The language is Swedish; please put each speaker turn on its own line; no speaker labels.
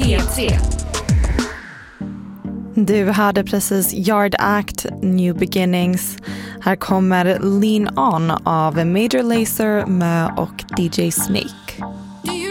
P3.
Du hörde precis Yard Act, New Beginnings. Här kommer Lean On av Major Lazer, Mö och DJ Snake.